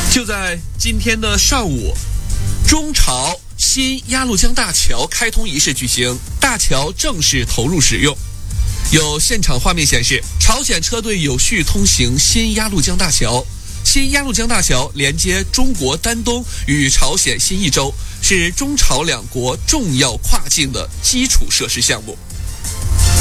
就在今天的上午，中朝新鸭绿江大桥开通仪式举行，大桥正式投入使用。有现场画面显示，朝鲜车队有序通行新鸭绿江大桥。新鸭绿江大桥连接中国丹东与朝鲜新义州，是中朝两国重要跨境的基础设施项目。